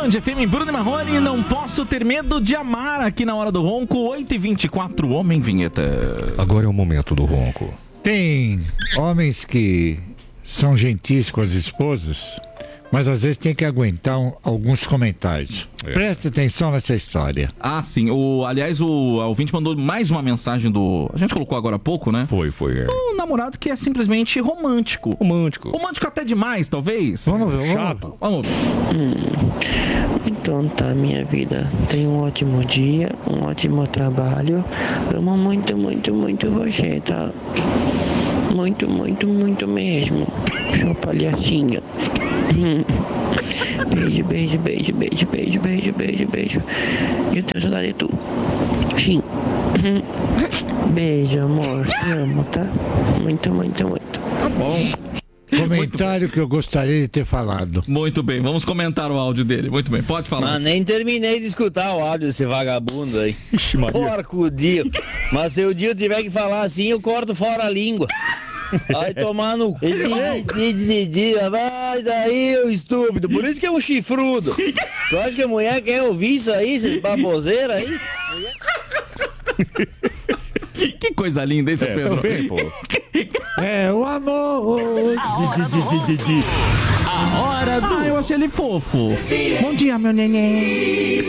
Band FM, Bruno e Marrone, não posso ter medo de amar aqui na Hora do Ronco, 8h24, Homem Vinheta. Agora é o momento do ronco. Tem homens que são gentis com as esposas, mas às vezes tem que aguentar alguns comentários. Preste atenção nessa história. Ah, sim. Aliás, o ouvinte mandou mais uma mensagem do... A gente colocou agora há pouco, né? Foi. Um namorado que é simplesmente romântico. Romântico até demais, talvez. Vamos ver. Chato. Vamos ver. Então tá, minha vida. Tenha um ótimo dia, um ótimo trabalho. Amo muito, muito, muito você, tá? Muito, muito, muito mesmo. Show palhacinho. Beijo, beijo, beijo, beijo, beijo, beijo, beijo, beijo. Eu tenho saudade de tu. Sim. Beijo, amor. Te amo, tá? Muito, muito, muito. Tá bom. Comentário que eu gostaria de ter falado. Muito bem, vamos comentar o áudio dele. Muito bem, pode falar. Mas nem terminei de escutar o áudio desse vagabundo aí. Porco Dio. Mas se o Dio tiver que falar assim, eu corto fora a língua. Vai tomar no cu. Vai daí, ô estúpido. Por isso que é um chifrudo. Tu acha que a mulher quer ouvir isso aí, esses baboseiros aí? Que coisa linda, hein, seu Pedro? Também, pô. É o amor. A hora do... eu achei ele fofo. Bom dia, meu neném.